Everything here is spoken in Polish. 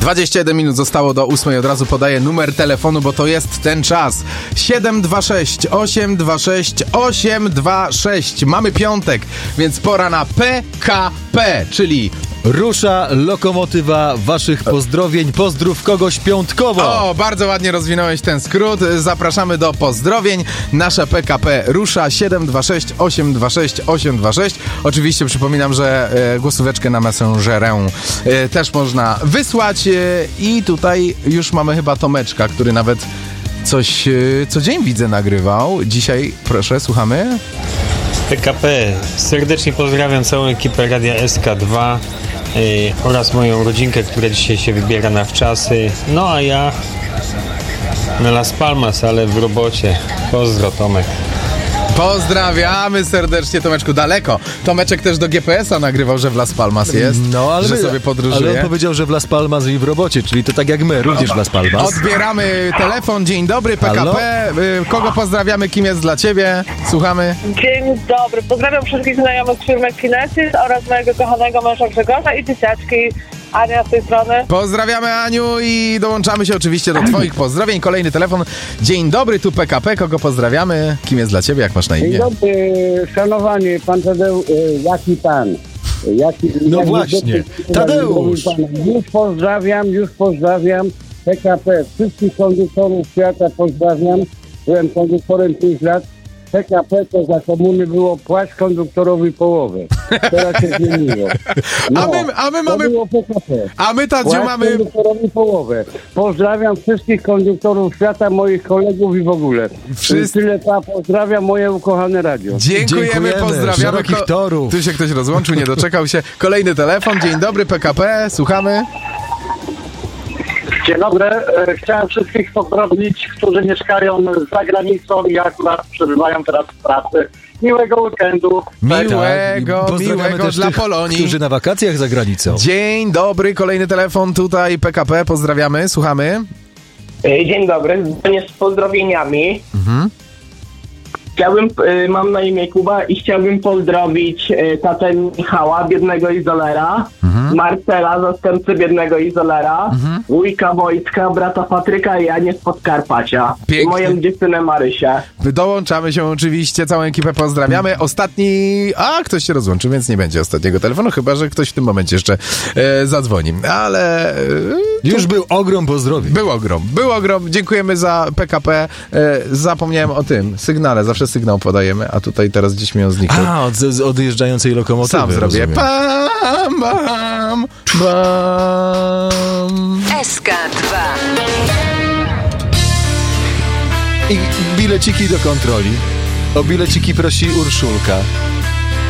21 minut zostało do 8. Od razu podaję numer telefonu, bo to jest ten czas. 726 826 826. Mamy piątek, więc pora na PKP, czyli... Rusza lokomotywa waszych pozdrowień. Pozdrów kogoś piątkowo. O, bardzo ładnie rozwinąłeś ten skrót. Zapraszamy do pozdrowień. Nasza PKP rusza 726 826 826. Oczywiście przypominam, że głosóweczkę na Messengerę też można wysłać. I tutaj już mamy chyba Tomeczka, który nawet coś co dzień widzę nagrywał. Dzisiaj proszę, słuchamy. PKP. Serdecznie pozdrawiam całą ekipę Radia SK2 oraz moją rodzinkę, która dzisiaj się wybiera na wczasy. No a ja na Las Palmas, ale w robocie. Pozdro, Tomek. Pozdrawiamy serdecznie, Tomeczku. Daleko. Tomeczek też do GPS-a nagrywał, że w Las Palmas jest. No, ale że sobie podróżuje. Ale on powiedział, że w Las Palmas i w robocie, czyli to tak jak my, również w Las Palmas. Odbieramy telefon. Dzień dobry, PKP. Halo? Kogo pozdrawiamy? Kim jest dla ciebie? Słuchamy. Dzień dobry. Pozdrawiam wszystkich znajomych z firmy Kinesis oraz mojego kochanego męża Grzegorza i dzieciaczki. Ania z tej strony. Pozdrawiamy, Aniu, i dołączamy się oczywiście do twoich pozdrowień. Kolejny telefon. Dzień dobry, tu PKP. Kogo pozdrawiamy? Kim jest dla ciebie? Jak masz na imię? Dzień dobry, szanowany pan Tadeusz, jaki pan? No właśnie, Tadeusz. Już pozdrawiam PKP, wszystkich konduktorów świata pozdrawiam. Byłem konduktorem 5 lat. PKP to za komuny było płać konduktorowi połowę. Teraz się zmieniło. No, a my mamy... To było PKP. A my, Tadziu, Płać mamy... konduktorowi połowę. Pozdrawiam wszystkich konduktorów świata, moich kolegów i w ogóle. Tyle pozdrawiam moje ukochane radio. Dziękujemy, pozdrawiamy. Szerokich torów. Tu się ktoś rozłączył, nie doczekał się. Kolejny telefon. Dzień dobry, PKP. Słuchamy. Dzień dobry. Chciałem wszystkich pozdrowić, którzy mieszkają za granicą i akurat przebywają teraz w pracy. Miłego weekendu. Miłego też dla tych, Polonii. którzy na wakacjach za granicą. Dzień dobry, kolejny telefon tutaj PKP. Pozdrawiamy, słuchamy. Dzień dobry, dzwonię z pozdrowieniami. Mam na imię Kuba i chciałbym pozdrowić tatę Michała, biednego izolera, Marcela, zastępcę biednego izolera, wujka Wojtka, brata Patryka i Anię z Podkarpacia. Pięknie. I moją dziewczynę Marysię. Dołączamy się oczywiście, całą ekipę pozdrawiamy. Ostatni... ktoś się rozłączy, więc nie będzie ostatniego telefonu, chyba że ktoś w tym momencie jeszcze zadzwoni. Ale... Już był ogrom pozdrowień. Był ogrom. Dziękujemy za PKP. Zapomniałem o tym sygnale. Zawsze sygnał podajemy, a tutaj teraz gdzieś mi on zniknął. Od odjeżdżającej lokomotywy. Sam zrobię. Rozumiem. Bam, bam, bam. SK2. I bileciki do kontroli. O bileciki prosi Urszulka.